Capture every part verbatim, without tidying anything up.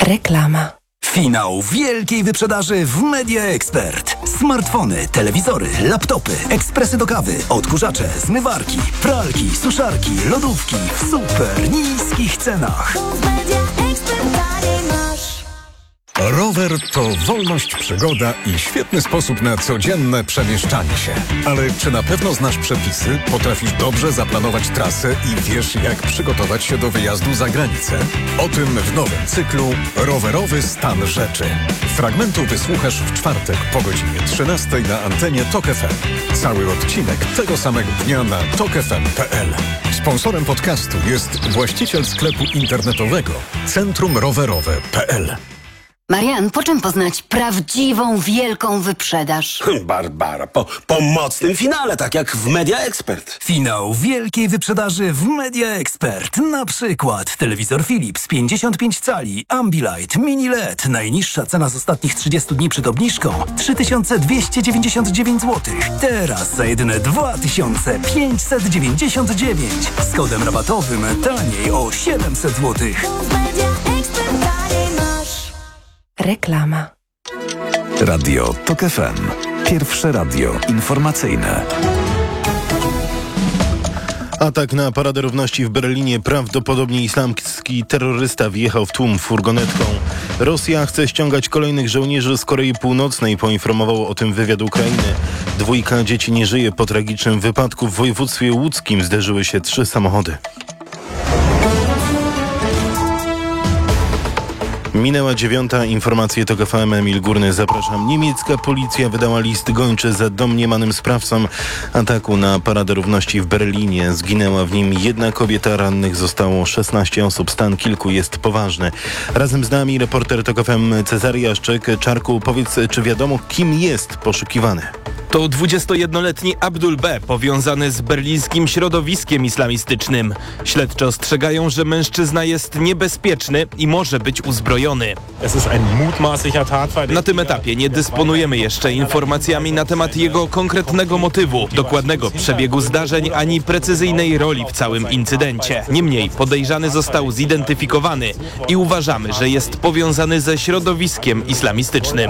Reklama. Finał wielkiej wyprzedaży w Media Expert. Smartfony, telewizory, laptopy, ekspresy do kawy, odkurzacze, zmywarki, pralki, suszarki, lodówki w super niskich cenach. Rower to wolność, przygoda i świetny sposób na codzienne przemieszczanie się. Ale czy na pewno znasz przepisy, potrafisz dobrze zaplanować trasę i wiesz, jak przygotować się do wyjazdu za granicę? O tym w nowym cyklu Rowerowy stan rzeczy. Fragmentu wysłuchasz w czwartek po godzinie trzynastej na antenie Tok F M. Cały odcinek tego samego dnia na tok f m kropka p l. Sponsorem podcastu jest właściciel sklepu internetowego Centrum Rowerowe kropka p l. Marian, po czym poznać prawdziwą, wielką wyprzedaż? Barbara, po, po mocnym finale, tak jak w Media Expert. Finał wielkiej wyprzedaży w Media Expert. Na przykład telewizor Philips pięćdziesiąt pięć cali, Ambilight, Mini L E D. Najniższa cena z ostatnich trzydziestu dni przed obniżką trzy tysiące dwieście dziewięćdziesiąt dziewięć złotych. Teraz za jedyne dwa tysiące pięćset dziewięćdziesiąt dziewięć. Z kodem rabatowym taniej o siedemset złotych. Reklama. Radio Tok F M. Pierwsze radio informacyjne. Atak na Paradę Równości w Berlinie. Prawdopodobnie islamski terrorysta wjechał w tłum furgonetką. Rosja chce ściągać kolejnych żołnierzy z Korei Północnej, poinformował o tym wywiad Ukrainy. Dwójka dzieci nie żyje po tragicznym wypadku w województwie łódzkim. Zderzyły się trzy samochody. Minęła dziewiąta. Informacje Tok F M. Emil Górny, zapraszam. Niemiecka policja wydała list gończy za domniemanym sprawcą ataku na Paradę Równości w Berlinie. Zginęła w nim jedna kobieta, rannych zostało szesnaście osób. Stan kilku jest poważny. Razem z nami reporter Tok F M Cezary Jaszczek. Czarku, powiedz, czy wiadomo, kim jest poszukiwany? To dwudziestojednoletni Abdul B., powiązany z berlińskim środowiskiem islamistycznym. Śledczy ostrzegają, że mężczyzna jest niebezpieczny i może być uzbrojony. Na tym etapie nie dysponujemy jeszcze informacjami na temat jego konkretnego motywu, dokładnego przebiegu zdarzeń ani precyzyjnej roli w całym incydencie. Niemniej podejrzany został zidentyfikowany i uważamy, że jest powiązany ze środowiskiem islamistycznym.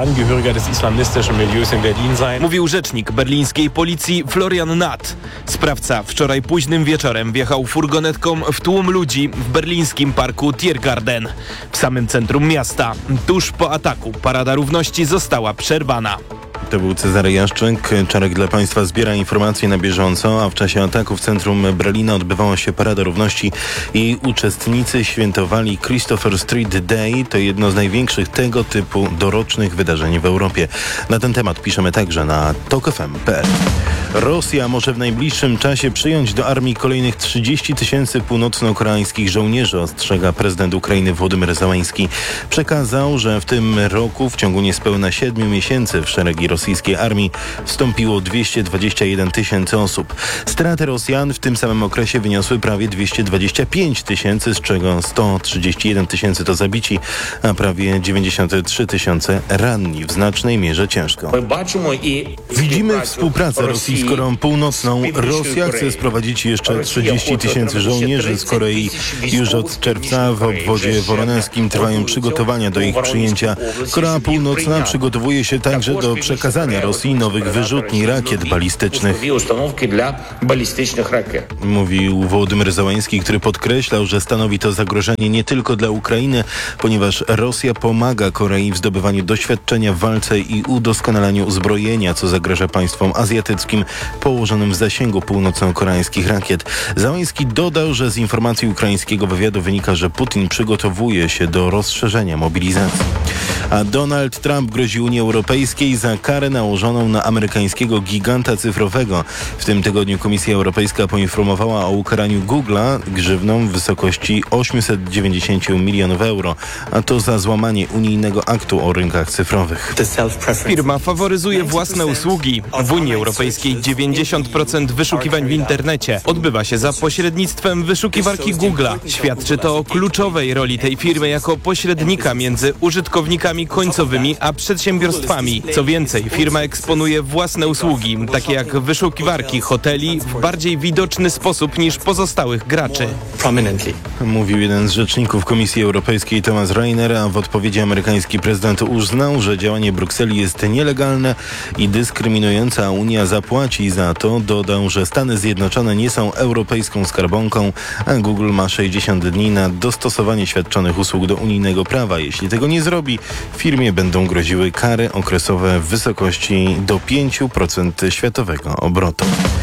Mówił rzecznik berlińskiej policji Florian Natt. Sprawca wczoraj późnym wieczorem wjechał furgonetką w tłum ludzi w berlińskim parku Tiergarten, w samym centrum miasta. Tuż po ataku Parada Równości została przerwana. To był Cezary Jaszczek. Czarek dla Państwa zbiera informacje na bieżąco, a w czasie ataku w centrum Berlina odbywała się Parada Równości. Jej uczestnicy świętowali Christopher Street Day. To jedno z największych tego typu dorocznych wydarzeń w Europie. Na ten temat piszemy także na tok f m kropka p l. Rosja może w najbliższym czasie przyjąć do armii kolejnych trzydzieści tysięcy północno-koreańskich żołnierzy, ostrzega prezydent Ukrainy Wołodymyr Zełański. Przekazał, że w tym roku w ciągu niespełna siedmiu miesięcy w szeregi rosyjskiej armii wstąpiło dwieście dwadzieścia jeden tysięcy osób. Straty Rosjan w tym samym okresie wyniosły prawie dwieście dwadzieścia pięć tysięcy, z czego sto trzydzieści jeden tysięcy to zabici, a prawie dziewięćdziesiąt trzy tysiące ranni, w znacznej mierze ciężko. Widzimy współpracę Rosji z Koreą Północną. Rosja chce sprowadzić jeszcze trzydzieści tysięcy żołnierzy z Korei. Już od czerwca w obwodzie woronezkim trwają przygotowania do ich przyjęcia. Korea Północna przygotowuje się także do przekazania Rosji nowych wyrzutni rakiet balistycznych. Mówił Wołodymyr Zełański, który podkreślał, że stanowi to zagrożenie nie tylko dla Ukrainy, ponieważ Rosja pomaga Korei w zdobywaniu doświadczenia w walce i udoskonalaniu uzbrojenia, co zagraża państwom azjatyckim położonym w zasięgu północno-koreańskich rakiet. Zełański dodał, że z informacji ukraińskiego wywiadu wynika, że Putin przygotowuje się do rozszerzenia mobilizacji. A Donald Trump grozi Unii Europejskiej za karę nałożoną na amerykańskiego giganta cyfrowego. W tym tygodniu Komisja Europejska poinformowała o ukaraniu Google'a grzywną w wysokości osiemset dziewięćdziesiąt milionów euro, a to za złamanie unijnego aktu o rynkach cyfrowych. Firma faworyzuje własne usługi. W Unii Europejskiej dziewięćdziesiąt procent wyszukiwań w internecie odbywa się za pośrednictwem wyszukiwarki Google'a. Świadczy to o kluczowej roli tej firmy jako pośrednika między użytkownikami użytkownikami końcowymi a przedsiębiorstwami. Co więcej, firma eksponuje własne usługi, takie jak wyszukiwarki hoteli, w bardziej widoczny sposób niż pozostałych graczy. Mówił jeden z rzeczników Komisji Europejskiej Thomas Rainer, a w odpowiedzi amerykański prezydent uznał, że działanie Brukseli jest nielegalne i dyskryminujące, a Unia zapłaci za to. Dodał, że Stany Zjednoczone nie są europejską skarbonką, a Google ma sześćdziesiąt dni na dostosowanie świadczonych usług do unijnego prawa. Jeśli tego nie zrobi, firmie będą groziły kary okresowe w wysokości do pięć procent światowego obrotu.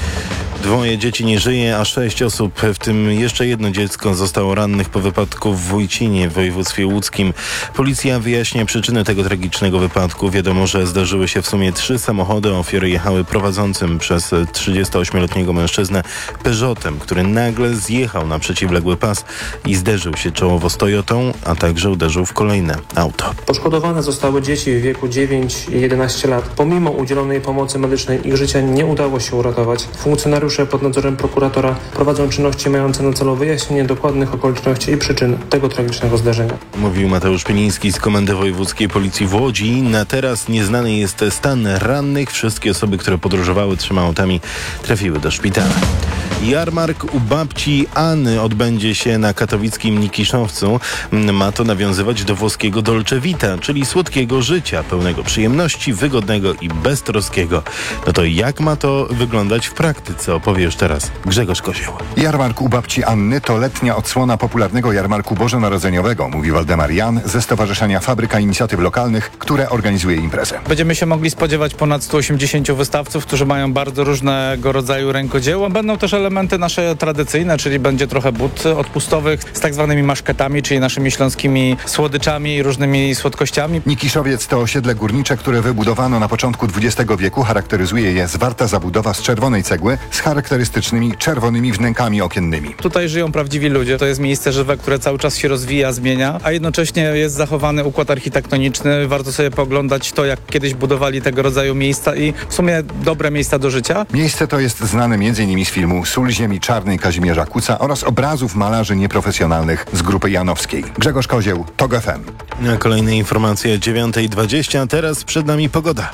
Dwoje dzieci nie żyje, a sześć osób, w tym jeszcze jedno dziecko, zostało rannych po wypadku w Wójcinie w województwie łódzkim. Policja wyjaśnia przyczynę tego tragicznego wypadku. Wiadomo, że zdarzyły się w sumie trzy samochody. Ofiary jechały prowadzącym przez trzydziestoośmioletniego mężczyznę Peugeotem, który nagle zjechał na przeciwległy pas i zderzył się czołowo z Toyotą, a także uderzył w kolejne auto. Poszkodowane zostały dzieci w wieku dziewięć i jedenaście lat. Pomimo udzielonej pomocy medycznej ich życia nie udało się uratować. Funkcjonariusze pod nadzorem prokuratora prowadzą czynności mające na celu wyjaśnienie dokładnych okoliczności i przyczyn tego tragicznego zdarzenia. Mówił Mateusz Pieniński z Komendy Wojewódzkiej Policji w Łodzi. Na teraz nieznany jest stan rannych. Wszystkie osoby, które podróżowały trzema autami, trafiły do szpitala. Jarmark u babci Anny odbędzie się na katowickim Nikiszowcu. Ma to nawiązywać do włoskiego Dolce Vita, czyli słodkiego życia, pełnego przyjemności, wygodnego i beztroskiego. No to jak ma to wyglądać w praktyce? Opowiesz teraz Grzegorz Kozioł. Jarmark u babci Anny to letnia odsłona popularnego jarmarku bożonarodzeniowego, mówi Waldemar Jan ze Stowarzyszenia Fabryka Inicjatyw Lokalnych, które organizuje imprezę. Będziemy się mogli spodziewać ponad stu osiemdziesięciu wystawców, którzy mają bardzo różnego rodzaju rękodzieła. Będą też elementy nasze tradycyjne, czyli będzie trochę bud odpustowych z tak zwanymi maszketami, czyli naszymi śląskimi słodyczami i różnymi słodkościami. Nikiszowiec to osiedle górnicze, które wybudowano na początku dwudziestego wieku. Charakteryzuje je zwarta zabudowa z czerwonej cegły z charakterystycznymi czerwonymi wnękami okiennymi. Tutaj żyją prawdziwi ludzie. To jest miejsce żywe, które cały czas się rozwija, zmienia, a jednocześnie jest zachowany układ architektoniczny. Warto sobie pooglądać to, jak kiedyś budowali tego rodzaju miejsca i w sumie dobre miejsca do życia. Miejsce to jest znane m.in. z filmu Sól ziemi czarnej Kazimierza Kuca oraz obrazów malarzy nieprofesjonalnych z grupy janowskiej. Grzegorz Kozieł, T O G F M. A kolejne informacje dziewiąta dwadzieścia. Teraz przed nami pogoda.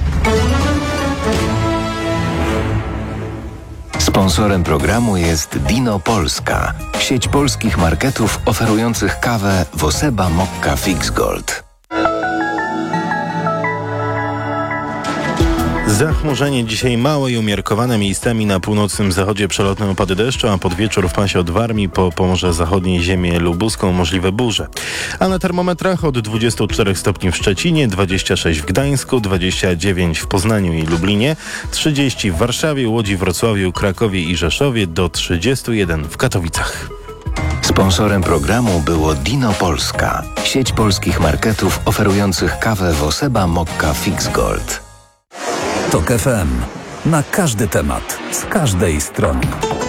Sponsorem programu jest Dino Polska, sieć polskich marketów oferujących kawę Woseba Mokka Fix Gold. Zachmurzenie dzisiaj małe i umiarkowane, miejscami na północnym zachodzie przelotne opady deszczu, a pod wieczór w pasie od Warmii po Pomorze Zachodniej, ziemię lubuską możliwe burze. A na termometrach od dwudziestu czterech stopni w Szczecinie, dwudziestu sześciu w Gdańsku, dwudziestu dziewięciu w Poznaniu i Lublinie, trzydziestu w Warszawie, Łodzi, Wrocławiu, Krakowie i Rzeszowie, do trzydziestu jeden w Katowicach. Sponsorem programu było Dino Polska, sieć polskich marketów oferujących kawę Woseba Mokka Fix Gold. T O K F M. Na każdy temat, z każdej strony.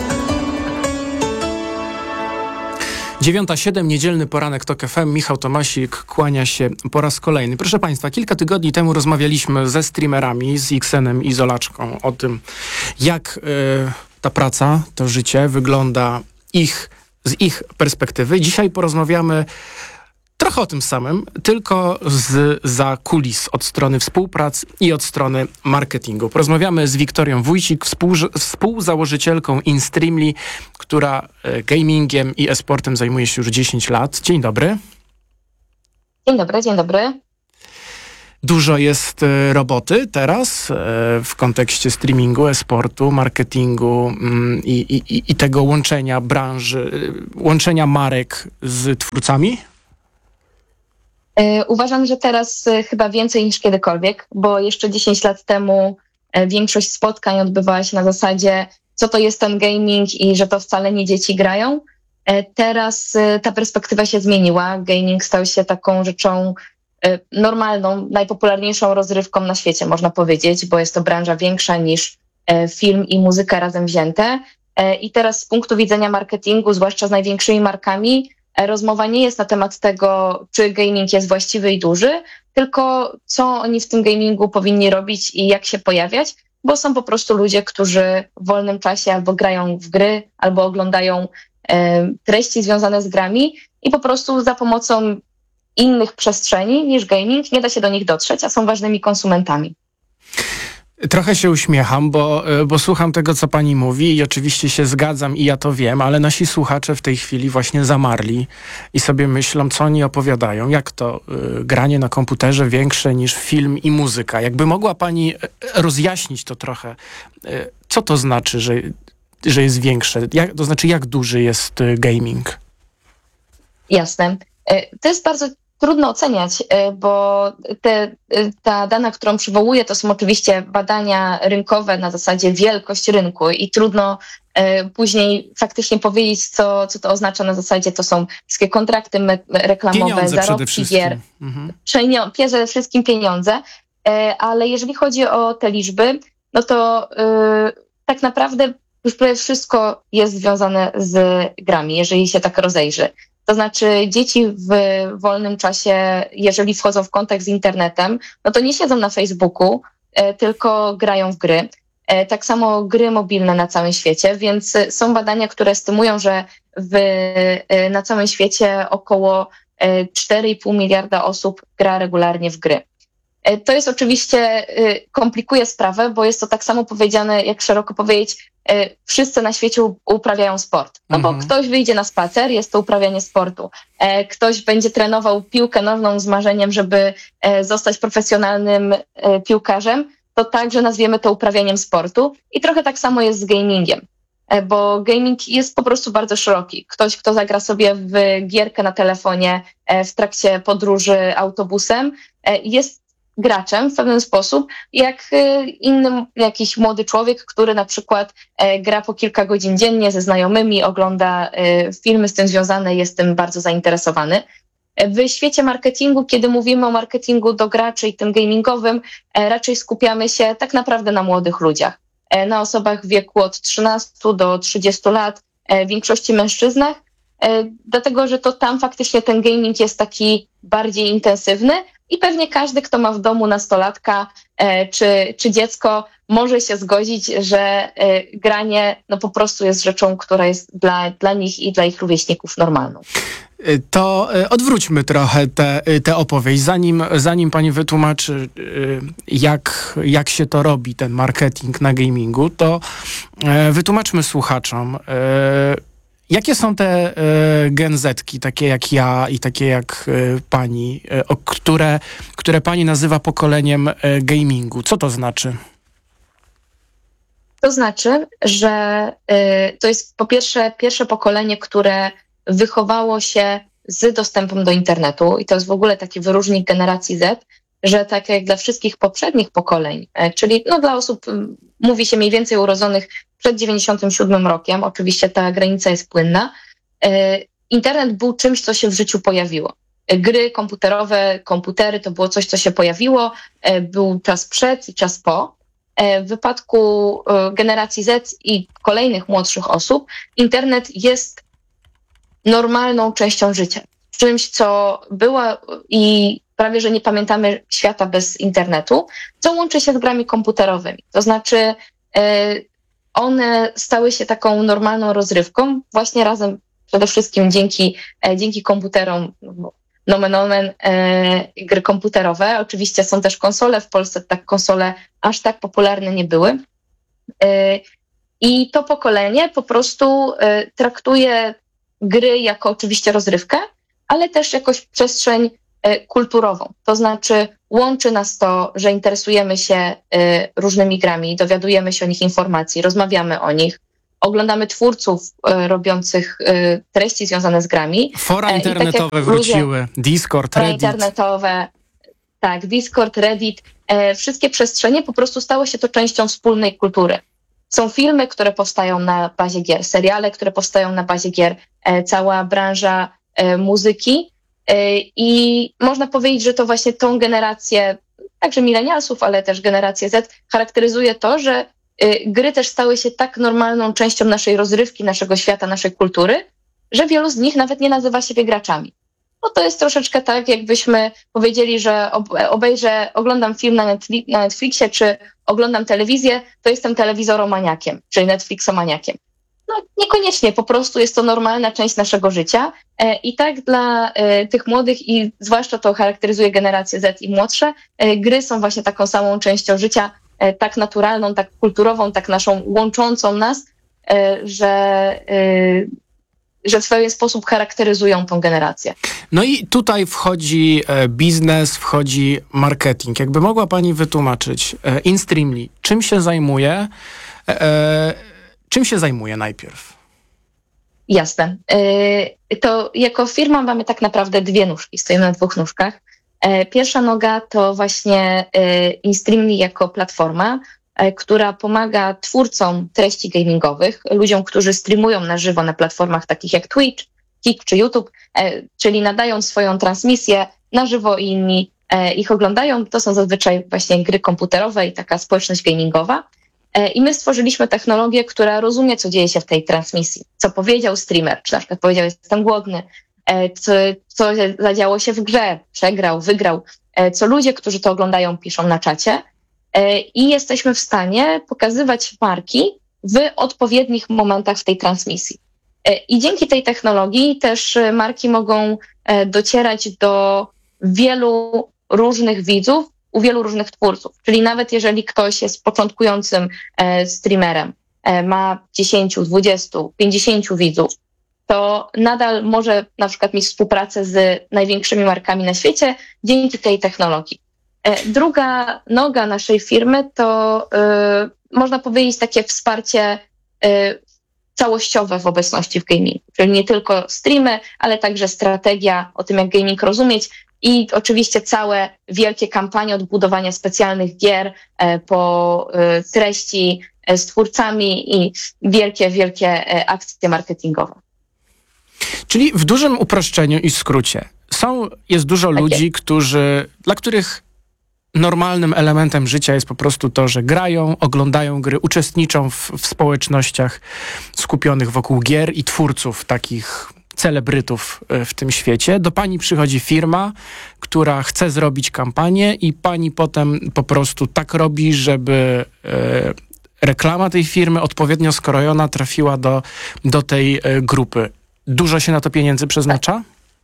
dziewiąta siedem, niedzielny poranek T O K F M. Michał Tomasik kłania się po raz kolejny. Proszę Państwa, kilka tygodni temu rozmawialiśmy ze streamerami, z Iksenem i Zolaczką o tym, jak y, ta praca, to życie wygląda ich, z ich perspektywy. Dzisiaj porozmawiamy trochę o tym samym, tylko z za kulis, od strony współprac i od strony marketingu. Porozmawiamy z Wiktorią Wójcik, współ, współzałożycielką InStreamly, która gamingiem i e-sportem zajmuje się już dziesięć lat. Dzień dobry. Dzień dobry, dzień dobry. Dużo jest roboty teraz w kontekście streamingu, e-sportu, marketingu i, i, i tego łączenia branży, łączenia marek z twórcami? Uważam, że teraz chyba więcej niż kiedykolwiek, bo jeszcze dziesięć lat temu większość spotkań odbywała się na zasadzie, co to jest ten gaming i że to wcale nie dzieci grają. Teraz ta perspektywa się zmieniła. Gaming stał się taką rzeczą normalną, najpopularniejszą rozrywką na świecie, można powiedzieć, bo jest to branża większa niż film i muzyka razem wzięte. I teraz z punktu widzenia marketingu, zwłaszcza z największymi markami, rozmowa nie jest na temat tego, czy gaming jest właściwy i duży, tylko co oni w tym gamingu powinni robić i jak się pojawiać, bo są po prostu ludzie, którzy w wolnym czasie albo grają w gry, albo oglądają e, treści związane z grami i po prostu za pomocą innych przestrzeni niż gaming, nie da się do nich dotrzeć, a są ważnymi konsumentami. Trochę się uśmiecham, bo, bo słucham tego, co pani mówi i oczywiście się zgadzam i ja to wiem, ale nasi słuchacze w tej chwili właśnie zamarli i sobie myślą, co oni opowiadają, jak to y, granie na komputerze większe niż film i muzyka. Jakby mogła pani rozjaśnić to trochę, y, co to znaczy, że, że jest większe, jak, to znaczy jak duży jest y, gaming? Jasne. Y, to jest bardzo trudno oceniać, bo te, ta dana, którą przywołuję, to są oczywiście badania rynkowe na zasadzie wielkość rynku i trudno później faktycznie powiedzieć, co, co to oznacza na zasadzie, to są wszystkie kontrakty me- reklamowe, pieniądze zarobki gier, mhm. Pienio- przede wszystkim pieniądze, ale jeżeli chodzi o te liczby, no to yy, tak naprawdę już prawie wszystko jest związane z grami, jeżeli się tak rozejrzy. To znaczy dzieci w wolnym czasie, jeżeli wchodzą w kontakt z internetem, no to nie siedzą na Facebooku, e, tylko grają w gry. E, tak samo gry mobilne na całym świecie, więc są badania, które stymują, że w, e, na całym świecie około e, cztery i pół miliarda osób gra regularnie w gry. E, to jest oczywiście, e, komplikuje sprawę, bo jest to tak samo powiedziane, jak szeroko powiedzieć, wszyscy na świecie uprawiają sport. No bo mhm. ktoś wyjdzie na spacer, jest to uprawianie sportu. Ktoś będzie trenował piłkę nożną z marzeniem, żeby zostać profesjonalnym piłkarzem, to także nazwiemy to uprawianiem sportu. I trochę tak samo jest z gamingiem, bo gaming jest po prostu bardzo szeroki. Ktoś, kto zagra sobie w gierkę na telefonie w trakcie podróży autobusem, jest graczem w pewien sposób, jak inny jakiś młody człowiek, który na przykład gra po kilka godzin dziennie ze znajomymi, ogląda filmy z tym związane, jest tym bardzo zainteresowany. W świecie marketingu, kiedy mówimy o marketingu do graczy i tym gamingowym, raczej skupiamy się tak naprawdę na młodych ludziach, na osobach w wieku od trzynastu do trzydziestu lat, w większości mężczyznach, dlatego że to tam faktycznie ten gaming jest taki bardziej intensywny i pewnie każdy, kto ma w domu nastolatka e, czy, czy dziecko, może się zgodzić, że e, granie no po prostu jest rzeczą, która jest dla, dla nich i dla ich rówieśników normalną. To odwróćmy trochę tę te, te opowieść. Zanim, zanim pani wytłumaczy, jak, jak się to robi, ten marketing na gamingu, to wytłumaczmy słuchaczom, jakie są te y, Gen Zetki, takie jak ja i takie jak y, pani, y, o, które, które pani nazywa pokoleniem y, gamingu? Co to znaczy? To znaczy, że y, to jest po pierwsze pierwsze pokolenie, które wychowało się z dostępem do internetu i to jest w ogóle taki wyróżnik generacji Z, że tak jak dla wszystkich poprzednich pokoleń, y, czyli no, dla osób, y, mówi się mniej więcej urodzonych przed dziewięćdziesiątym siódmym rokiem, oczywiście ta granica jest płynna, internet był czymś, co się w życiu pojawiło. Gry komputerowe, komputery to było coś, co się pojawiło, był czas przed i czas po. W wypadku generacji Z i kolejnych młodszych osób internet jest normalną częścią życia. Czymś, co było i prawie, że nie pamiętamy świata bez internetu, co łączy się z grami komputerowymi. To znaczy one stały się taką normalną rozrywką, właśnie razem przede wszystkim dzięki, e, dzięki komputerom, nomen omen, e, gry komputerowe. Oczywiście są też konsole, w Polsce tak konsole aż tak popularne nie były. E, I to pokolenie po prostu e, traktuje gry jako oczywiście rozrywkę, ale też jakoś przestrzeń e, kulturową. To znaczy łączy nas to, że interesujemy się y, różnymi grami, dowiadujemy się o nich informacji, rozmawiamy o nich, oglądamy twórców y, robiących y, treści związane z grami. Fora internetowe tak wróciły, ludzie, Discord, fora Reddit. internetowe, tak, Discord, Reddit, e, wszystkie przestrzenie po prostu stały się to częścią wspólnej kultury. Są filmy, które powstają na bazie gier, seriale, które powstają na bazie gier, e, cała branża e, muzyki. I można powiedzieć, że to właśnie tą generację, także milenialsów, ale też generację Z, charakteryzuje to, że gry też stały się tak normalną częścią naszej rozrywki, naszego świata, naszej kultury, że wielu z nich nawet nie nazywa siebie graczami. No to jest troszeczkę tak, jakbyśmy powiedzieli, że obejrzę, oglądam film na, Netflix, na Netflixie, czy oglądam telewizję, to jestem telewizoromaniakiem, czyli Netflixomaniakiem. No niekoniecznie, po prostu jest to normalna część naszego życia i tak dla tych młodych i zwłaszcza to charakteryzuje generację Z i młodsze, gry są właśnie taką samą częścią życia, tak naturalną, tak kulturową, tak naszą łączącą nas, że, że w pewien sposób charakteryzują tą generację. No i tutaj wchodzi biznes, wchodzi marketing. Jakby mogła pani wytłumaczyć InStreamly, czym się zajmuje, czym się zajmuje najpierw? Jasne. To jako firma mamy tak naprawdę dwie nóżki, stoimy na dwóch nóżkach. Pierwsza noga to właśnie InStreamly jako platforma, która pomaga twórcom treści gamingowych, ludziom, którzy streamują na żywo na platformach takich jak Twitch, Kick czy YouTube, czyli nadają swoją transmisję na żywo i inni ich oglądają. To są zazwyczaj właśnie gry komputerowe i taka społeczność gamingowa. I my stworzyliśmy technologię, która rozumie, co dzieje się w tej transmisji. Co powiedział streamer, czy na przykład powiedział, jestem głodny, co, co zadziało się w grze, przegrał, wygrał, co ludzie, którzy to oglądają, piszą na czacie. I jesteśmy w stanie pokazywać marki w odpowiednich momentach w tej transmisji. I dzięki tej technologii też marki mogą docierać do wielu różnych widzów, u wielu różnych twórców. Czyli nawet jeżeli ktoś jest początkującym streamerem, ma dziesięć, dwadzieścia, pięćdziesiąt widzów, to nadal może na przykład mieć współpracę z największymi markami na świecie dzięki tej technologii. Druga noga naszej firmy to yy, można powiedzieć takie wsparcie yy, całościowe w obecności w gamingu. Czyli nie tylko streamy, ale także strategia o tym, jak gaming rozumieć i oczywiście całe wielkie kampanie od budowania specjalnych gier yy, po yy, treści yy, z twórcami i wielkie, wielkie yy, akcje marketingowe. Czyli w dużym uproszczeniu i skrócie są, jest dużo tak ludzi, jest. którzy, dla których normalnym elementem życia jest po prostu to, że grają, oglądają gry, uczestniczą w, w społecznościach skupionych wokół gier i twórców, takich celebrytów w tym świecie. Do pani przychodzi firma, która chce zrobić kampanię i pani potem po prostu tak robi, żeby e, reklama tej firmy odpowiednio skrojona trafiła do, do tej e, grupy. Dużo się na to pieniędzy przeznacza?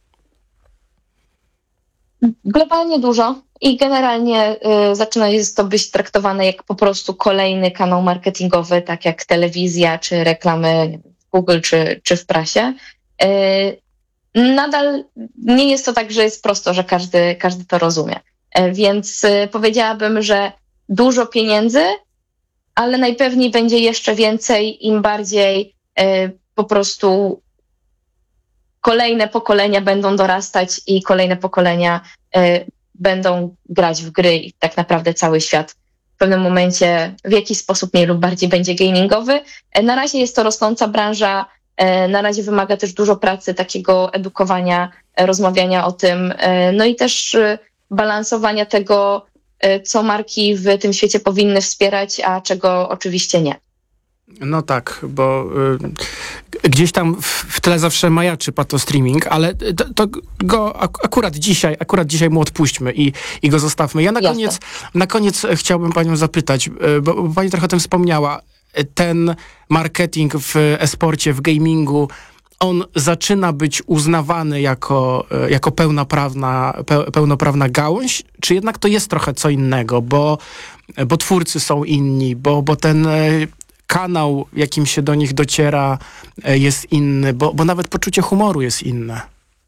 Globalnie dużo i generalnie y, zaczyna jest to być traktowane jak po prostu kolejny kanał marketingowy, tak jak telewizja czy reklamy w Google czy, czy w prasie. Y, nadal nie jest to tak, że jest prosto, że każdy, każdy to rozumie. Y, więc y, powiedziałabym, że dużo pieniędzy, ale najpewniej będzie jeszcze więcej, im bardziej y, po prostu kolejne pokolenia będą dorastać i kolejne pokolenia y, będą grać w gry i tak naprawdę cały świat w pewnym momencie w jakiś sposób mniej lub bardziej będzie gamingowy. Y, na razie jest to rosnąca branża, y, na razie wymaga też dużo pracy, takiego edukowania, y, rozmawiania o tym, y, no i też y, balansowania tego, y, co marki w tym świecie powinny wspierać, a czego oczywiście nie. No tak, bo y, gdzieś tam w, w tle zawsze majaczy patostreaming, ale to, to go ak- akurat dzisiaj, akurat dzisiaj mu odpuśćmy i, i go zostawmy. Ja na Jasne. koniec, na koniec chciałbym panią zapytać, y, bo, bo pani trochę o tym wspomniała, ten marketing w e-sporcie, w gamingu, on zaczyna być uznawany jako, jako pełnoprawna, pe, pełnoprawna gałąź, czy jednak to jest trochę co innego, bo, bo twórcy są inni, bo, bo ten kanał, jakim się do nich dociera, jest inny, bo, bo nawet poczucie humoru jest inne.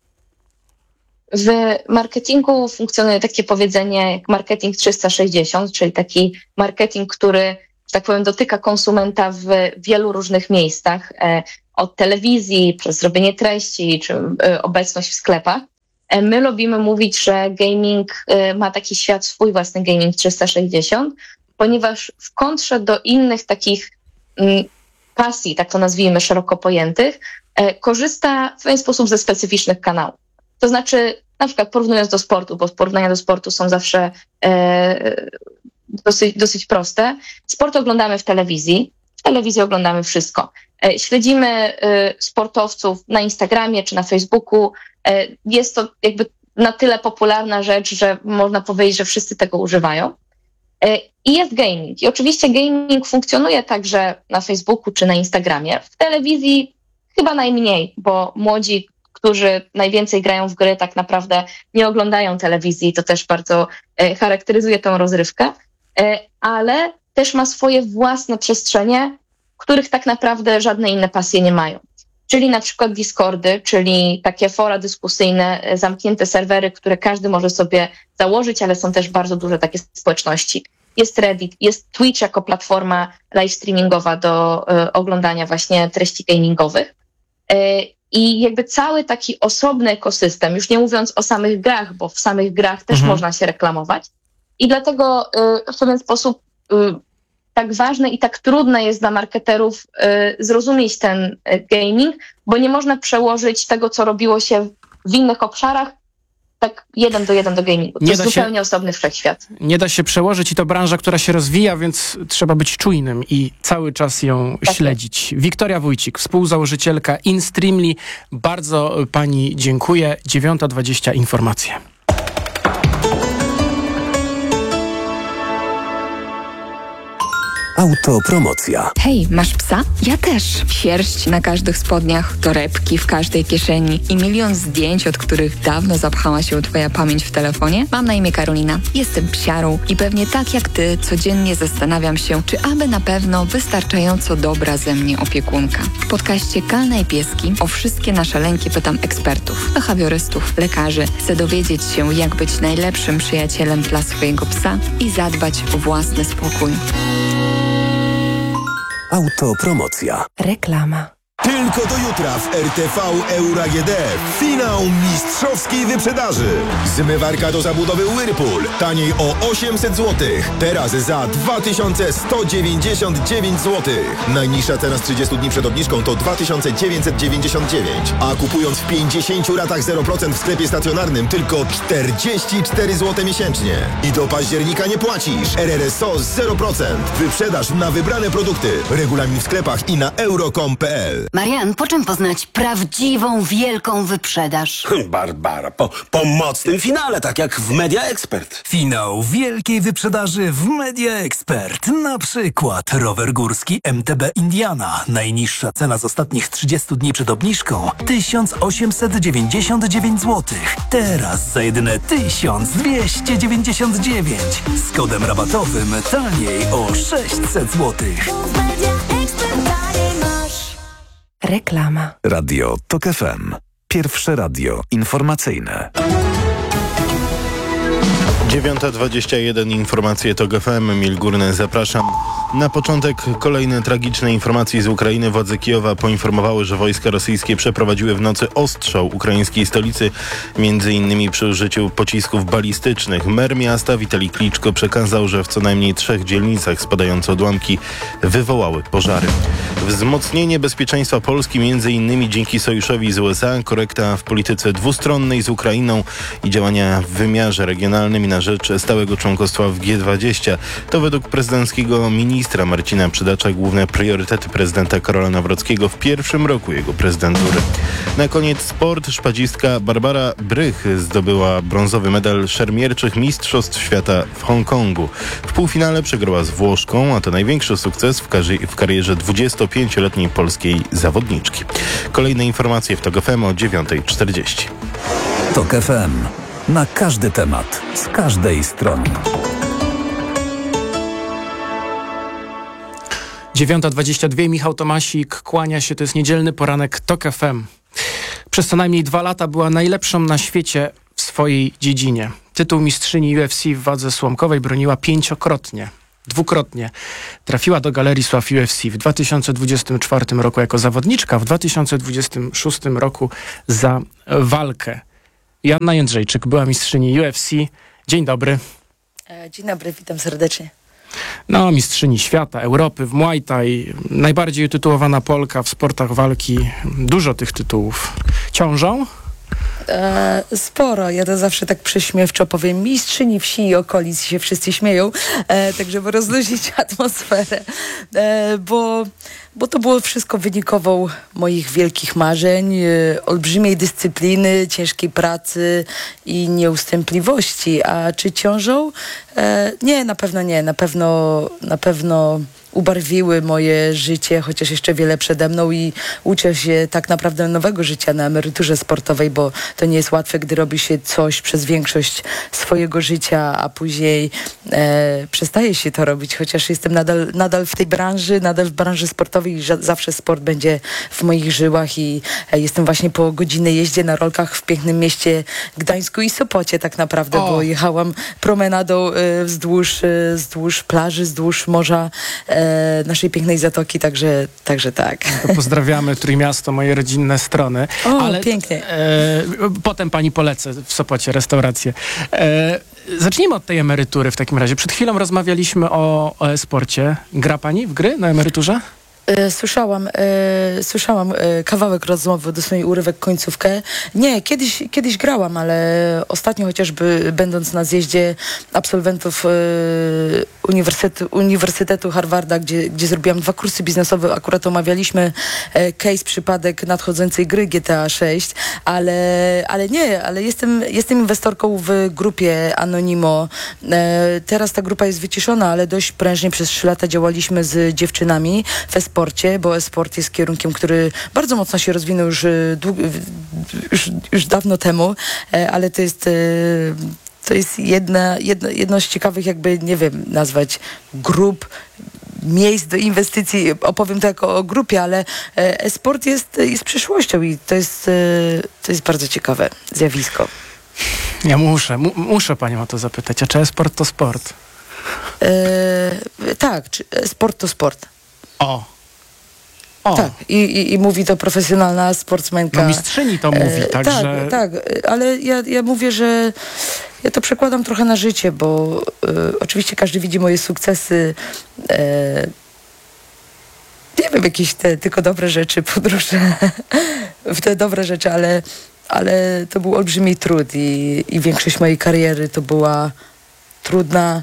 W marketingu funkcjonuje takie powiedzenie jak marketing trzysta sześćdziesiąt, czyli taki marketing, który, że tak powiem, dotyka konsumenta w wielu różnych miejscach, od telewizji, przez zrobienie treści, czy obecność w sklepach. My lubimy mówić, że gaming ma taki świat, swój własny gaming trzysta sześćdziesiąt, ponieważ w kontrze do innych takich pasji, tak to nazwijmy, szeroko pojętych, korzysta w pewien sposób ze specyficznych kanałów. To znaczy, na przykład porównując do sportu, bo porównania do sportu są zawsze e, dosyć, dosyć proste. Sport oglądamy w telewizji, w telewizji oglądamy wszystko. E, śledzimy e, sportowców na Instagramie czy na Facebooku. E, jest to jakby na tyle popularna rzecz, że można powiedzieć, że wszyscy tego używają. I jest gaming. I oczywiście gaming funkcjonuje także na Facebooku czy na Instagramie. W telewizji chyba najmniej, bo młodzi, którzy najwięcej grają w gry, tak naprawdę nie oglądają telewizji. To też bardzo charakteryzuje tą rozrywkę. Ale też ma swoje własne przestrzenie, których tak naprawdę żadne inne pasje nie mają. Czyli na przykład Discordy, czyli takie fora dyskusyjne, zamknięte serwery, które każdy może sobie założyć, ale są też bardzo duże takie społeczności. Jest Reddit, jest Twitch jako platforma live streamingowa do y, oglądania właśnie treści gamingowych. Y, I jakby cały taki osobny ekosystem, już nie mówiąc o samych grach, bo w samych grach też Mhm. można się reklamować. I dlatego y, w pewien sposób y, tak ważne i tak trudne jest dla marketerów y, zrozumieć ten y, gaming, bo nie można przełożyć tego, co robiło się w innych obszarach, tak jeden do jeden do gamingu. To Nie jest da się- zupełnie osobny wszechświat. Nie da się przełożyć i to branża, która się rozwija, więc trzeba być czujnym i cały czas ją Tak śledzić. Wiktoria Wójcik, współzałożycielka InStreamly. Bardzo pani dziękuję. dziewiąta dwadzieścia informacje. Autopromocja. Hej, masz psa? Ja też. Sierść na każdych spodniach, torebki w każdej kieszeni i milion zdjęć, od których dawno zapchała się twoja pamięć w telefonie? Mam na imię Karolina. Jestem psiarą i pewnie tak jak ty codziennie zastanawiam się, czy aby na pewno wystarczająco dobra ze mnie opiekunka. W podcaście Kalne i Pieski o wszystkie nasze lęki pytam ekspertów, behawiorystów, lekarzy. Chcę dowiedzieć się, jak być najlepszym przyjacielem dla swojego psa i zadbać o własny spokój. Autopromocja. Reklama. Tylko do jutra w R T V Euro A G D. Finał mistrzowskiej wyprzedaży. Zmywarka do zabudowy Whirlpool. Taniej o osiemset złotych. Teraz za dwa tysiące sto dziewięćdziesiąt dziewięć złotych. Najniższa cena z trzydziestu dni przed obniżką to dwa tysiące dziewięćset dziewięćdziesiąt dziewięć. A kupując w pięćdziesięciu ratach zero procent w sklepie stacjonarnym tylko czterdzieści cztery złote miesięcznie. I do października nie płacisz. R R S O zero procent. Wyprzedaż na wybrane produkty. Regulamin w sklepach i na euro kropka com kropka p l. Marian, po czym poznać prawdziwą, wielką wyprzedaż? Barbara, po, po mocnym finale, tak jak w Media Expert. Finał wielkiej wyprzedaży w Media Expert. Na przykład rower górski M T B Indiana. Najniższa cena z ostatnich trzydziestu dni przed obniżką tysiąc osiemset dziewięćdziesiąt dziewięć złotych. Teraz za jedyne tysiąc dwieście dziewięćdziesiąt dziewięć. Z kodem rabatowym taniej o sześćset złotych. Reklama. Radio Tok F M. Pierwsze radio informacyjne. dziewiąta dwadzieścia jeden, informacje TOK F M, Emil Górny, zapraszam. Na początek kolejne tragiczne informacje z Ukrainy. Władze Kijowa poinformowały, że wojska rosyjskie przeprowadziły w nocy ostrzał ukraińskiej stolicy, między innymi przy użyciu pocisków balistycznych. Mer miasta Witalij Kliczko przekazał, że w co najmniej trzech dzielnicach spadające odłamki wywołały pożary. Wzmocnienie bezpieczeństwa Polski, między innymi dzięki sojuszowi z U S A, korekta w polityce dwustronnej z Ukrainą i działania w wymiarze regionalnym i na rzecz stałego członkostwa w G dwadzieścia. To według prezydenckiego ministra Marcina Przydacza główne priorytety prezydenta Karola Nawrockiego w pierwszym roku jego prezydentury. Na koniec sport. Szpadzistka Barbara Brych zdobyła brązowy medal szermierczych Mistrzostw Świata w Hongkongu. W półfinale przegrała z Włoszką, a to największy sukces w, kar- w karierze dwudziestopięcioletniej polskiej zawodniczki. Kolejne informacje w TOK F M o dziewiąta czterdzieści. Tok F M. Na każdy temat, z każdej strony. dziewiąta dwadzieścia dwa, Michał Tomasik, kłania się, to jest niedzielny poranek TOK F M. Przez co najmniej dwa lata była najlepszą na świecie w swojej dziedzinie. Tytuł mistrzyni U F C w wadze słomkowej broniła pięciokrotnie. Dwukrotnie trafiła do Galerii Sław U F C w dwa tysiące dwudziestym czwartym roku jako zawodniczka, w dwa tysiące dwudziestym szóstym roku za walkę. Joanna Jędrzejczyk była mistrzyni U F C. Dzień dobry. Dzień dobry, witam serdecznie. No, mistrzyni świata, Europy w Muay Thai, najbardziej utytułowana Polka w sportach walki. Dużo tych tytułów. Ciążą? E, sporo. Ja to zawsze tak prześmiewczo powiem. Mistrzyni wsi i okolic się wszyscy śmieją, e, tak żeby rozluźnić atmosferę. E, bo, bo to było wszystko wynikową moich wielkich marzeń, e, olbrzymiej dyscypliny, ciężkiej pracy i nieustępliwości. A czy ciążą? E, nie, na pewno nie. Na pewno, na pewno ubarwiły moje życie, chociaż jeszcze wiele przede mną i uczę się tak naprawdę nowego życia na emeryturze sportowej, bo to nie jest łatwe, gdy robi się coś przez większość swojego życia, a później e, przestaje się to robić, chociaż jestem nadal, nadal w tej branży, nadal w branży sportowej i ża- zawsze sport będzie w moich żyłach i e, jestem właśnie po godzinnej jeździe na rolkach w pięknym mieście Gdańsku i Sopocie tak naprawdę, o. bo jechałam promenadą e, wzdłuż, e, wzdłuż plaży, wzdłuż morza e, naszej pięknej zatoki, także, także tak. To pozdrawiamy Trójmiasto, moje rodzinne strony. O, ale pięknie. E, potem pani polecę w Sopocie restaurację. E, zacznijmy od tej emerytury w takim razie. Przed chwilą rozmawialiśmy o, o e-sporcie. Gra pani w gry na emeryturze? E, Słyszałam, e, słyszałam e, kawałek rozmowy, dosłownie urywek, końcówkę. Nie, kiedyś, kiedyś grałam, ale ostatnio chociażby będąc na zjeździe absolwentów e, Uniwersytetu, Uniwersytetu Harvarda, gdzie, gdzie zrobiłam dwa kursy biznesowe, akurat omawialiśmy e, case, przypadek nadchodzącej gry G T A sześć, ale, ale nie, ale jestem, jestem inwestorką w grupie Anonimo. E, teraz ta grupa jest wyciszona, ale dość prężnie przez trzy lata działaliśmy z dziewczynami w e-sporcie, bo e-sport jest kierunkiem, który bardzo mocno się rozwinął już, dług, już, już dawno temu, e, ale to jest... E, To jest jedna, jedna, jedno z ciekawych, jakby, nie wiem, nazwać grup, miejsc do inwestycji. Opowiem to jako o grupie, ale e-sport jest, jest przyszłością i to jest, to jest bardzo ciekawe zjawisko. Ja muszę, mu, muszę panią o to zapytać. A czy e-sport to sport? E, tak, czy, sport to sport. O. O. Tak, I, i, i mówi to profesjonalna sportsmenka. No mistrzyni to mówi, e, także... Tak, tak, ale ja, ja mówię, że ja to przekładam trochę na życie, bo e, oczywiście każdy widzi moje sukcesy, e, nie wiem, jakieś te tylko dobre rzeczy, podróże, w te dobre rzeczy, ale, ale to był olbrzymi trud i, i większość mojej kariery to była trudna,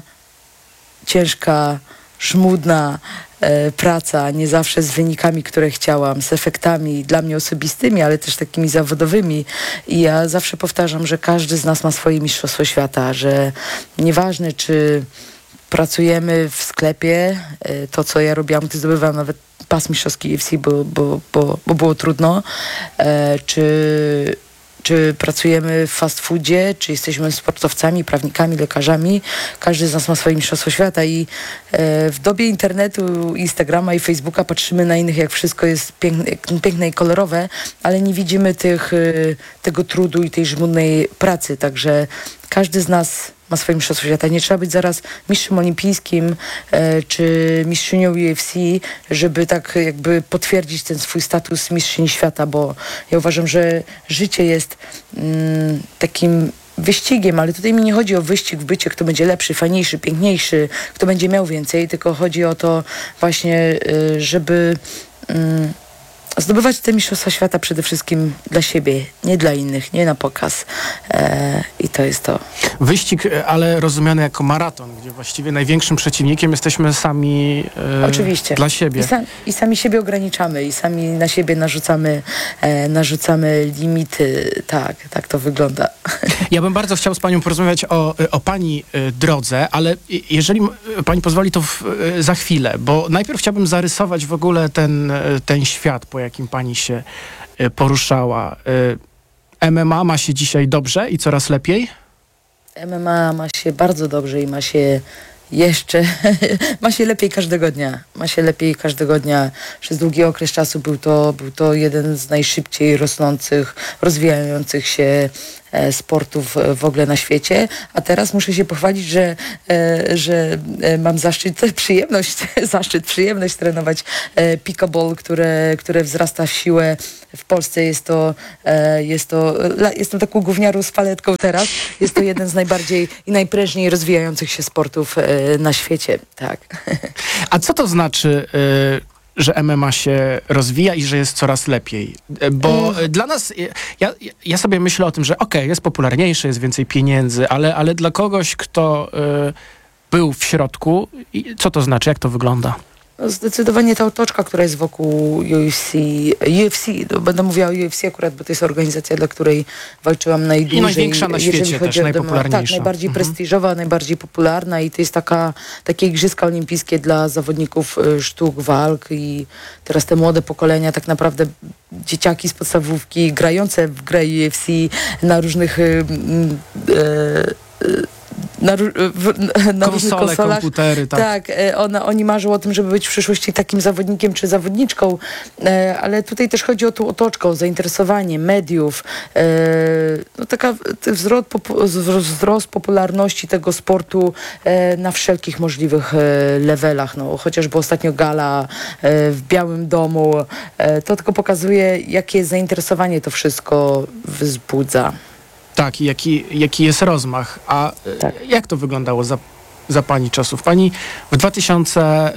ciężka, żmudna e, praca, nie zawsze z wynikami, które chciałam, z efektami dla mnie osobistymi, ale też takimi zawodowymi. I ja zawsze powtarzam, że każdy z nas ma swoje mistrzostwo świata, że nieważne, czy pracujemy w sklepie, e, to co ja robiłam, gdy zdobywałam nawet pas mistrzowski U F C, bo, bo, bo, bo było trudno, e, czy czy pracujemy w fast foodzie, czy jesteśmy sportowcami, prawnikami, lekarzami. Każdy z nas ma swoje mistrzostwo świata i e, w dobie internetu, Instagrama i Facebooka patrzymy na innych, jak wszystko jest piękne, piękne i kolorowe, ale nie widzimy tych, e, tego trudu i tej żmudnej pracy. Także każdy z nas ma swoje mistrzostwo świata. Nie trzeba być zaraz mistrzem olimpijskim e, czy mistrzynią U F C, żeby tak jakby potwierdzić ten swój status mistrzyni świata, bo ja uważam, że życie jest mm, takim wyścigiem, ale tutaj mi nie chodzi o wyścig w bycie, kto będzie lepszy, fajniejszy, piękniejszy, kto będzie miał więcej, tylko chodzi o to właśnie, y, żeby y, zdobywać te mistrzostwa świata przede wszystkim dla siebie, nie dla innych, nie na pokaz. E, I to jest to. Wyścig, ale rozumiany jako maraton, gdzie właściwie największym przeciwnikiem jesteśmy sami e, Oczywiście. dla siebie. I, sam, I sami siebie ograniczamy i sami na siebie narzucamy, e, narzucamy limity. Tak, tak to wygląda. Ja bym bardzo chciał z panią porozmawiać o, o pani y, drodze, ale jeżeli y, pani pozwoli, to w, y, za chwilę, bo najpierw chciałbym zarysować w ogóle ten, y, ten świat, po jakim pani się y, poruszała. Y, M M A ma się dzisiaj dobrze i coraz lepiej? M M A ma się bardzo dobrze i ma się jeszcze, ma się lepiej każdego dnia. Ma się lepiej każdego dnia. Przez długi okres czasu był to, był to jeden z najszybciej rosnących, rozwijających się e, sportów w ogóle na świecie. A teraz muszę się pochwalić, że, e, że e, mam zaszczyt, przyjemność, zaszczyt, przyjemność trenować e, pickleball, które, które wzrasta w siłę. W Polsce jest to, e, jest to, la, jestem taką gówniarą z paletką teraz. Jest to jeden z najbardziej i najprężniej rozwijających się sportów e, na świecie. Tak. A co to znaczy że M M A się rozwija i że jest coraz lepiej. Bo mm. dla nas, ja, ja sobie myślę o tym, że okej, okay, jest popularniejsze, jest więcej pieniędzy, ale, ale dla kogoś, kto y, był w środku, co to znaczy, jak to wygląda? No zdecydowanie ta otoczka, która jest wokół U F C, U F C, no będę mówiła o U F C akurat, bo to jest organizacja, dla której walczyłam najdłużej. I największa na świecie też, najpopularniejsza. Tak, najbardziej mhm. prestiżowa, najbardziej popularna i to jest taka, takie igrzyska olimpijskie dla zawodników sztuk walk i teraz te młode pokolenia, tak naprawdę dzieciaki z podstawówki grające w grę U F C na różnych yy, yy, Na, w, na Konsole, konsolach. komputery, tak. Tak, one, oni marzą o tym, żeby być w przyszłości takim zawodnikiem czy zawodniczką, e, ale tutaj też chodzi o tą otoczkę, o zainteresowanie mediów, e, no taka wzrost, popu, wzrost popularności tego sportu e, na wszelkich możliwych e, levelach. No, chociażby ostatnio gala e, w Białym Domu, e, to tylko pokazuje, jakie zainteresowanie to wszystko wzbudza. Tak, i jaki, jaki jest rozmach. A tak. jak to wyglądało za, za pani czasów? Pani w dwa tysiące...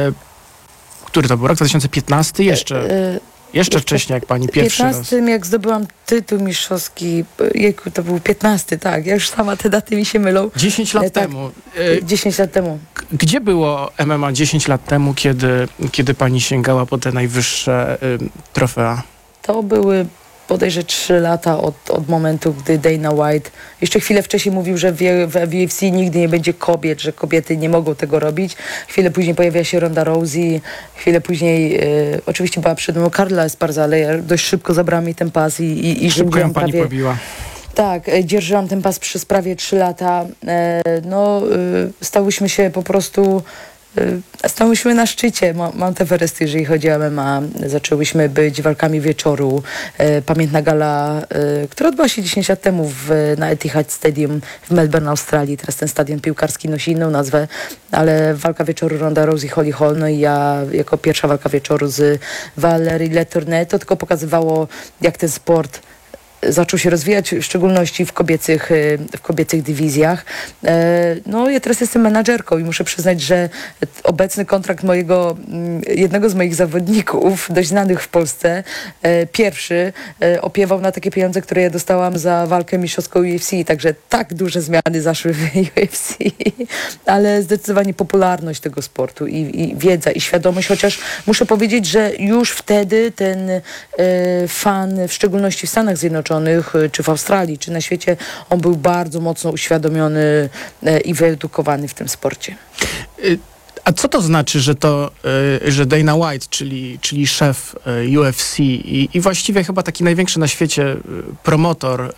Y, który to był rok? dwa tysiące piętnasty? Jeszcze, y, jeszcze wcześniej, jak pani pierwszy raz. W piętnastym, jak zdobyłam tytuł mistrzowski, jejku, to był piętnasty, tak. Ja już sama te daty mi się mylą. dziesięć lat e, tak, temu. Y, dziesięć lat temu. Gdzie było M M A dziesięć lat temu, kiedy, kiedy pani sięgała po te najwyższe y, trofea? To były bodajże trzy lata od, od momentu, gdy Dana White jeszcze chwilę wcześniej mówił, że w, w U F C nigdy nie będzie kobiet, że kobiety nie mogą tego robić. Chwilę później pojawia się Ronda Rousey, chwilę później y, oczywiście była przed mną Carla Esparza, ale ja dość szybko zabrałam jej ten pas i, i, i szybko ją pani prawie, pobiła. Tak, dzierżyłam ten pas przez prawie trzy lata. E, no, y, stałyśmy się po prostu Stałyśmy na szczycie Mount Everest, jeżeli chodzi o M M A. Zaczęłyśmy być walkami wieczoru. E, pamiętna gala, e, która odbyła się dziesięć lat temu w, na Etihad Stadium w Melbourne, Australii. Teraz ten stadion piłkarski nosi inną nazwę, ale walka wieczoru Ronda Rousey, Holly Holm, no i ja jako pierwsza walka wieczoru z Valerie Letourneau, to tylko pokazywało, jak ten sport zaczął się rozwijać, w szczególności w kobiecych, w kobiecych dywizjach. No ja teraz jestem menadżerką i muszę przyznać, że obecny kontrakt mojego, jednego z moich zawodników, dość znanych w Polsce, pierwszy, opiewał na takie pieniądze, które ja dostałam za walkę mistrzowską U F C, także tak duże zmiany zaszły w U F C, ale zdecydowanie popularność tego sportu i, i wiedza i świadomość, chociaż muszę powiedzieć, że już wtedy ten fan, w szczególności w Stanach Zjednoczonych, czy w Australii, czy na świecie, on był bardzo mocno uświadomiony i wyedukowany w tym sporcie. A co to znaczy, że to, że Dana White, czyli, czyli szef U F C i, i właściwie chyba taki największy na świecie promotor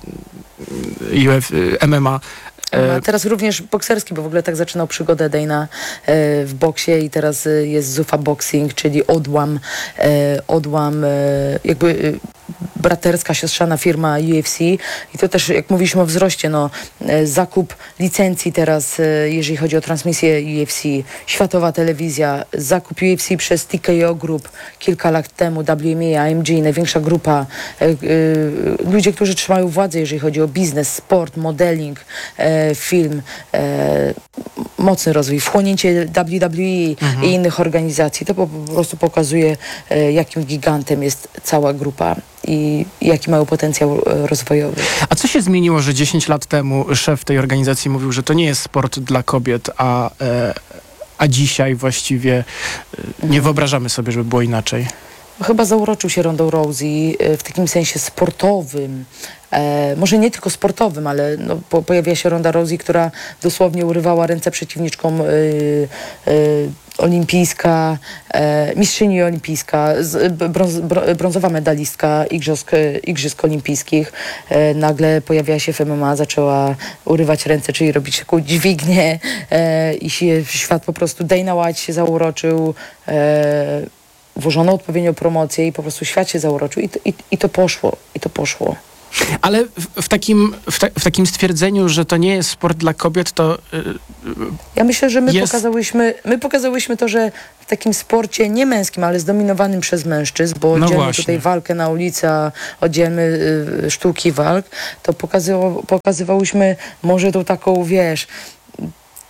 M M A, A teraz również bokserski, bo w ogóle tak zaczynał przygodę Dana e, w boksie i teraz e, jest Zuffa Boxing, czyli odłam, e, odłam e, jakby e, braterska, siostrzana firma U F C i to też, jak mówiliśmy o wzroście, no, e, zakup licencji teraz, e, jeżeli chodzi o transmisję U F C, światowa telewizja, zakup U F C przez T K O Group kilka lat temu, W M E, A M G, największa grupa, e, e, ludzie, którzy trzymają władzę, jeżeli chodzi o biznes, sport, modeling, e, film, e, mocny rozwój, wchłonięcie W W E mhm. i innych organizacji. To po, po prostu pokazuje, e, jakim gigantem jest cała grupa i, i jaki mają potencjał rozwojowy. A co się zmieniło, że dziesięć lat temu szef tej organizacji mówił, że to nie jest sport dla kobiet, a, e, a dzisiaj właściwie e, nie mhm. wyobrażamy sobie, żeby było inaczej? Chyba zauroczył się Rondą Rousey w takim sensie sportowym. E, może nie tylko sportowym, ale no, po, pojawia się Ronda Rousey, która dosłownie urywała ręce przeciwniczkom, y, y, olimpijska, e, mistrzyni olimpijska, z, brąz, brązowa medalistka igrzysk, igrzysk olimpijskich. E, nagle pojawiła się w M M A, zaczęła urywać ręce, czyli robić taką dźwignię e, i się świat po prostu, Dana White się zauroczył, e, włożono odpowiednią promocję i po prostu świat się zauroczył i to, i, i to poszło, i to poszło. Ale w, w, takim, w, ta, w takim stwierdzeniu, że to nie jest sport dla kobiet, to yy, ja myślę, że my jest... pokazałyśmy, my pokazałyśmy to, że w takim sporcie nie męskim, ale zdominowanym przez mężczyzn, bo no oddzielmy właśnie. tutaj walkę na ulicy, a oddzielmy y, sztuki walk, to pokazywa, pokazywałyśmy może tą taką, wiesz,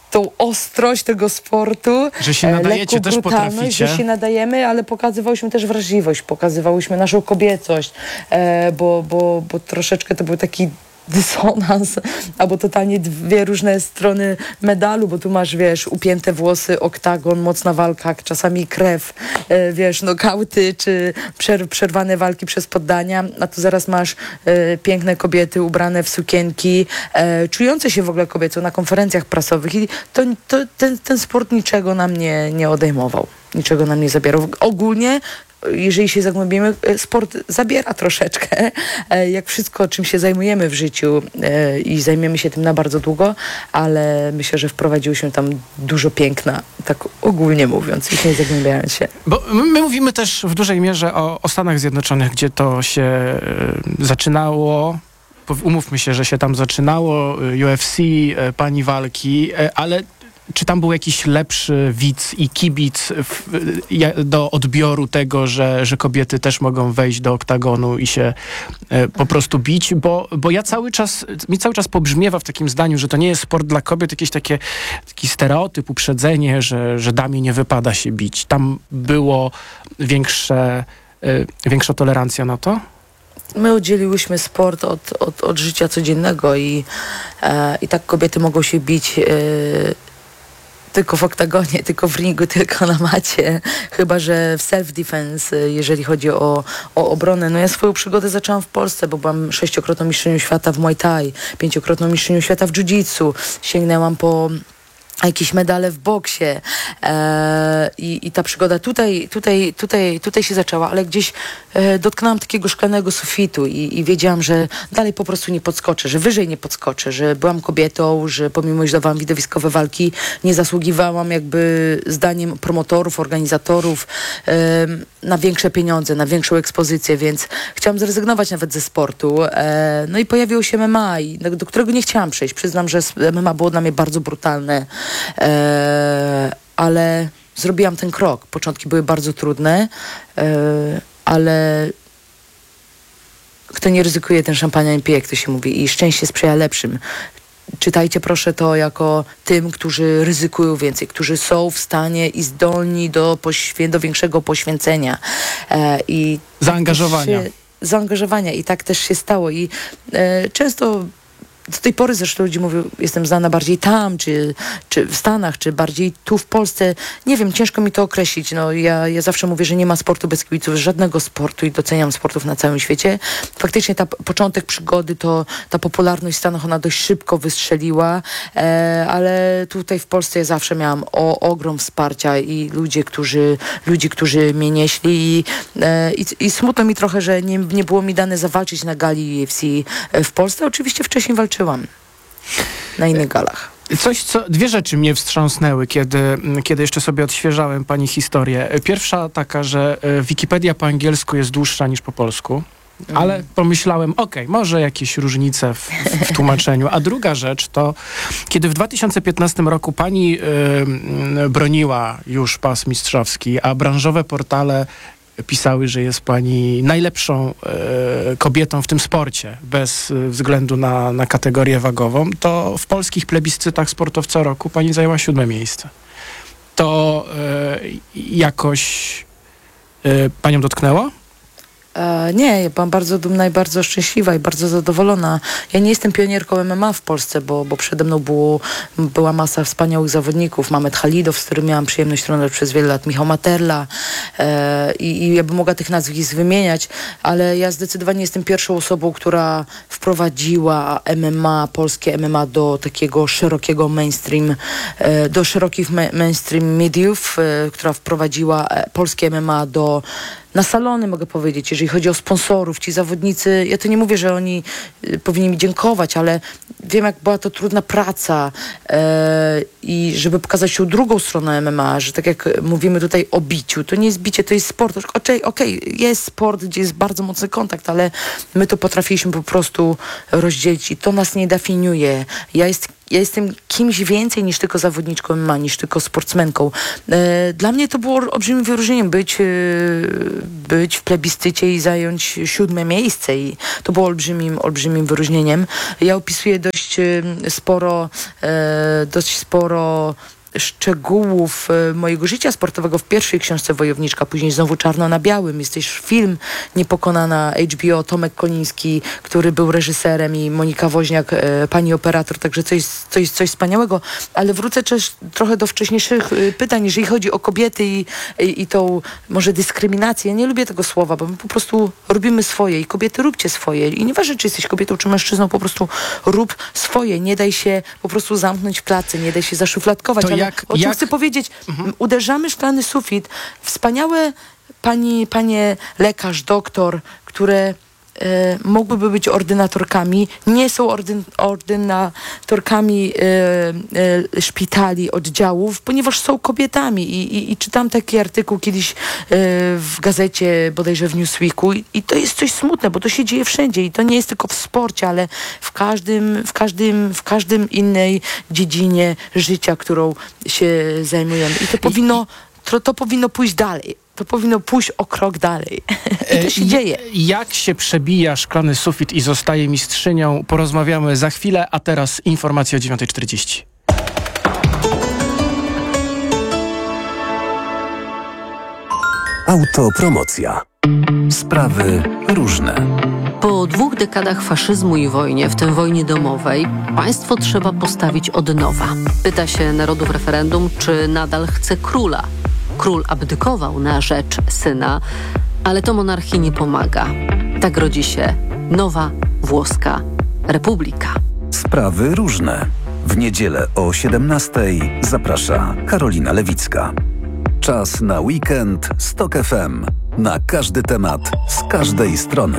tą ostrość tego sportu. Że się nadajecie, lekką też brutalność, potraficie. że się nadajemy, ale pokazywałyśmy też wrażliwość, pokazywałyśmy naszą kobiecość, e, bo, bo, bo troszeczkę to był taki dysonans, albo totalnie dwie różne strony medalu, bo tu masz, wiesz, upięte włosy, oktagon, mocna walka, czasami krew, e, wiesz, nokauty, czy przer- przerwane walki przez poddania, a tu zaraz masz e, piękne kobiety ubrane w sukienki, e, czujące się w ogóle kobieco na konferencjach prasowych i to, to, ten, ten sport niczego nam nie, nie odejmował, niczego nam nie zabierał. Ogólnie jeżeli się zagłębimy, sport zabiera troszeczkę, jak wszystko, czym się zajmujemy w życiu i zajmiemy się tym na bardzo długo, ale myślę, że wprowadziło się tam dużo piękna, tak ogólnie mówiąc, już nie zagłębiając się. Bo my mówimy też w dużej mierze o, o Stanach Zjednoczonych, gdzie to się e, zaczynało. Umówmy się, że się tam zaczynało, U F C, e, pani walki, e, ale czy tam był jakiś lepszy widz i kibic w, ja, do odbioru tego, że, że kobiety też mogą wejść do oktagonu i się e, po prostu bić? Bo, bo ja cały czas, mi cały czas pobrzmiewa w takim zdaniu, że to nie jest sport dla kobiet, jakieś takie taki stereotyp, uprzedzenie, że, że damie nie wypada się bić. Tam było większe, e, większa tolerancja na to? My oddzieliłyśmy sport od, od, od życia codziennego i, e, i tak kobiety mogą się bić e, tylko w oktagonie, tylko w ringu, tylko na macie. Chyba że w self-defense, jeżeli chodzi o, o obronę. No ja swoją przygodę zaczęłam w Polsce, bo byłam sześciokrotną mistrzynią świata w Muay Thai, pięciokrotną mistrzynią świata w jiu-jitsu. Sięgnęłam po jakieś medale w boksie e, i, i ta przygoda tutaj, tutaj, tutaj, tutaj się zaczęła, ale gdzieś e, dotknęłam takiego szklanego sufitu i, i wiedziałam, że dalej po prostu nie podskoczę, że wyżej nie podskoczę, że byłam kobietą, że pomimo, że dawałam widowiskowe walki, nie zasługiwałam jakby zdaniem promotorów, organizatorów e, na większe pieniądze, na większą ekspozycję, więc chciałam zrezygnować nawet ze sportu. E, no i pojawiło się M M A, i, do którego nie chciałam przejść. Przyznam, że M M A było dla mnie bardzo brutalne. E, ale zrobiłam ten krok. Początki były bardzo trudne, e, ale kto nie ryzykuje, ten szampania nie pije, jak to się mówi, i szczęście sprzyja lepszym. Czytajcie proszę to jako tym, którzy ryzykują więcej, którzy są w stanie i zdolni do, poświę- do większego poświęcenia. E, i zaangażowania. Się, zaangażowania i tak też się stało. I e, często do tej pory zresztą ludzie mówią, jestem znana bardziej tam, czy, czy w Stanach, czy bardziej tu w Polsce. Nie wiem, ciężko mi to określić. No, ja, ja zawsze mówię, że nie ma sportu bez kibiców, żadnego sportu i doceniam sportów na całym świecie. Faktycznie ta początek przygody, to ta popularność w Stanach, ona dość szybko wystrzeliła, e, ale tutaj w Polsce ja zawsze miałam o, ogrom wsparcia i ludzie, którzy, ludzi, którzy mnie nieśli i, e, i, i smutno mi trochę, że nie, nie było mi dane zawalczyć na gali U F C w Polsce. Oczywiście wcześniej walczyłam na innych galach. Coś, co, dwie rzeczy mnie wstrząsnęły, kiedy, kiedy jeszcze sobie odświeżałem pani historię. Pierwsza taka, że Wikipedia po angielsku jest dłuższa niż po polsku, ale mm. pomyślałem, okej, okay, może jakieś różnice w, w tłumaczeniu. A druga rzecz to, kiedy w dwa tysiące piętnastym roku pani y, broniła już pas mistrzowski, a branżowe portale pisały, że jest pani najlepszą e, kobietą w tym sporcie, bez e, względu na, na kategorię wagową, to w polskich plebiscytach sportowca roku pani zajęła siódme miejsce. To e, jakoś e, panią dotknęło? E, nie, ja byłam bardzo dumna i bardzo szczęśliwa i bardzo zadowolona. Ja nie jestem pionierką M M A w Polsce, bo, bo przede mną było, była masa wspaniałych zawodników. Mamet Halidow, z którym miałam przyjemność trenować przez wiele lat, Michał Materla e, i, i ja bym mogła tych nazwisk wymieniać, ale ja zdecydowanie jestem pierwszą osobą, która wprowadziła M M A, polskie M M A do takiego szerokiego mainstream, e, do szerokich ma- mainstream mediów, e, która wprowadziła e, polskie M M A do na salony, mogę powiedzieć, jeżeli chodzi o sponsorów, ci zawodnicy, ja to nie mówię, że oni y, powinni mi dziękować, ale wiem, jak była to trudna praca y, i żeby pokazać tą drugą stronę M M A, że tak jak mówimy tutaj o biciu, to nie jest bicie, to jest sport. Okej, okay, jest sport, gdzie jest bardzo mocny kontakt, ale my to potrafiliśmy po prostu rozdzielić i to nas nie definiuje. Ja jest ja jestem kimś więcej niż tylko zawodniczką M M A, niż tylko sportsmenką. E, dla mnie to było olbrzymim wyróżnieniem być, e, być w plebiscycie i zająć siódme miejsce i to było olbrzymim, olbrzymim wyróżnieniem. Ja opisuję dość e, sporo, e, dość sporo szczegółów e, mojego życia sportowego w pierwszej książce Wojowniczka, później znowu Czarno na białym. Jest też film Niepokonana H B O, Tomek Koniński, który był reżyserem i Monika Woźniak, e, pani operator, także coś, coś, coś wspaniałego. Ale wrócę też trochę do wcześniejszych e, pytań, jeżeli chodzi o kobiety i, i, i tą może dyskryminację. Ja nie lubię tego słowa, bo my po prostu robimy swoje i kobiety róbcie swoje. I nieważne, czy jesteś kobietą, czy mężczyzną, po prostu rób swoje. Nie daj się po prostu zamknąć w klatce, nie daj się zaszufladkować. To Ale jak, o czym jak... chcę powiedzieć? Mhm. Uderzamy szklany sufit. Wspaniałe pani, panie lekarz, doktor, które e, mogłyby być ordynatorkami, nie są ordyn, ordynatorkami e, e, szpitali, oddziałów, ponieważ są kobietami. I, i, i czytam taki artykuł kiedyś e, w gazecie, bodajże w Newsweeku i, i to jest coś smutne, bo to się dzieje wszędzie i to nie jest tylko w sporcie, ale w każdym, w każdym, w każdym innej dziedzinie życia, którą się zajmujemy. I to powinno, to, to powinno pójść dalej. To powinno pójść o krok dalej. I to się E, dzieje. Jak się przebija szklany sufit i zostaje mistrzynią? Porozmawiamy za chwilę, a teraz informacja o dziewiąta czterdzieści. Autopromocja. Sprawy różne. Po dwóch dekadach faszyzmu i wojnie, w tym wojnie domowej, państwo trzeba postawić od nowa. Pyta się narodu w referendum, czy nadal chce króla. Król abdykował na rzecz syna, ale to monarchii nie pomaga. Tak rodzi się nowa włoska republika. Sprawy różne. W niedzielę o siedemnastej zaprasza Karolina Lewicka. Czas na weekend z Tok F M. Na każdy temat, z każdej strony.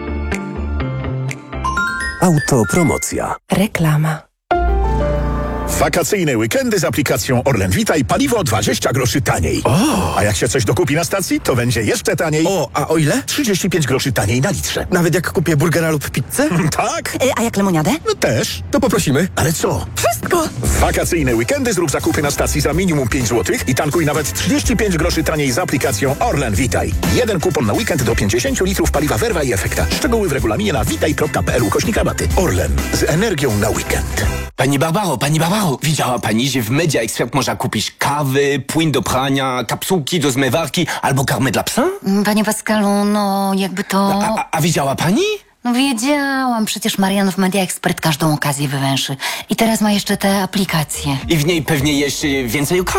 Autopromocja. Reklama. Wakacyjne weekendy z aplikacją Orlen Witaj, paliwo dwadzieścia groszy taniej. O! A jak się coś dokupi na stacji, to będzie jeszcze taniej. O, a o ile? trzydzieści pięć groszy taniej na litrze. Nawet jak kupię burgera lub pizzę? Tak. E, a jak lemoniadę? No też. To poprosimy. Ale co? Wszystko! W wakacyjne weekendy zrób zakupy na stacji za minimum pięć złotych i tankuj nawet trzydzieści pięć groszy taniej z aplikacją Orlen Witaj. Jeden kupon na weekend do pięćdziesiąt litrów paliwa Verva i Efekta. Szczegóły w regulaminie na witaj kropka p l ukośnik rabaty. Orlen. Z energią na weekend. Pani Barbaro, pani Barbaro, widziała pani, że w Media Expert można kupić kawy, płyn do prania, kapsułki do zmywarki albo karmę dla psa? Panie Pascalu, no jakby to... A, a, a widziała pani? No wiedziałam, przecież Marian w Media Expert każdą okazję wywęszy. I teraz ma jeszcze te aplikacje. I w niej pewnie jeszcze więcej